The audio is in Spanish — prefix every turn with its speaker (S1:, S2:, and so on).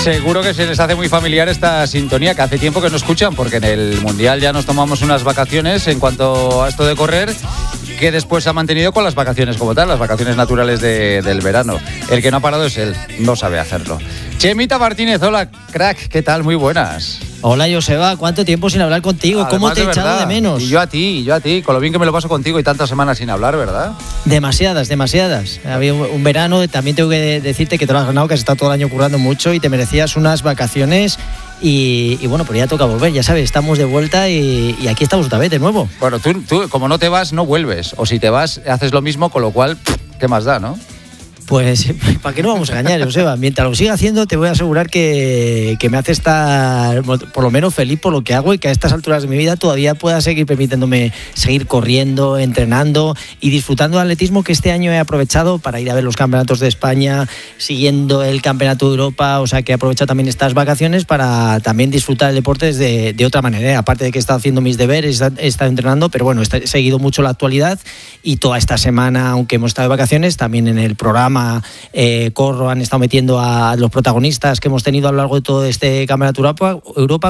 S1: Seguro que se les hace muy familiar esta sintonía, que hace tiempo que no escuchan, porque en el Mundial ya nos tomamos unas vacaciones en cuanto a esto de correr, que después se ha mantenido con las vacaciones como tal, las vacaciones naturales del verano. El que no ha parado es él, no sabe hacerlo. Chemita Martínez, hola, crack, ¿qué tal? Muy buenas.
S2: Hola, Joseba, ¿cuánto tiempo sin hablar contigo?
S1: Además,
S2: ¿Cómo te he echado de menos?
S1: Y yo a ti, con lo bien que me lo paso contigo y tantas semanas sin hablar, ¿verdad?
S2: Demasiadas. Había un verano, también tengo que decirte que te lo has ganado, que has estado todo el año currando mucho y te merecías unas vacaciones y bueno, pero ya toca volver, ya sabes, estamos de vuelta y aquí estamos otra vez de nuevo.
S1: Bueno, tú como no te vas, no vuelves, o si te vas, haces lo mismo, con lo cual, ¿qué más da, no?
S2: Pues, ¿para qué no vamos a engañar, Joseba? Mientras lo siga haciendo, te voy a asegurar que me hace estar, por lo menos, feliz por lo que hago y que a estas alturas de mi vida todavía pueda seguir permitiéndome seguir corriendo, entrenando y disfrutando del atletismo, que este año he aprovechado para ir a ver los campeonatos de España, siguiendo el campeonato de Europa, o sea que he aprovechado también estas vacaciones para también disfrutar el deporte de otra manera, aparte de que he estado haciendo mis deberes, he estado entrenando, pero bueno, he seguido mucho la actualidad y toda esta semana, aunque hemos estado de vacaciones, también en el programa Corro han estado metiendo a los protagonistas que hemos tenido a lo largo de todo este campeonato Europa,